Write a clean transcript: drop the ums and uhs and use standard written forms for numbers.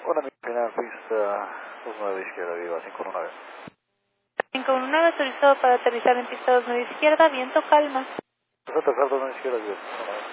Una final pista 29 izquierda, viva 519. 519 autorizado para aterrizar en pista 29 izquierda, viento calma. Aterrizar 29 izquierda, viva